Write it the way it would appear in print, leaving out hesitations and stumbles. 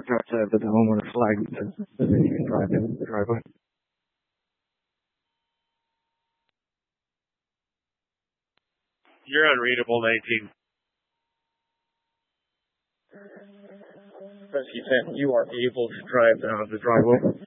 parked outside with the homeowner flag so that you can drive in the driveway. You're unreadable, 19. Rescue 10, you are able to drive out of the driveway.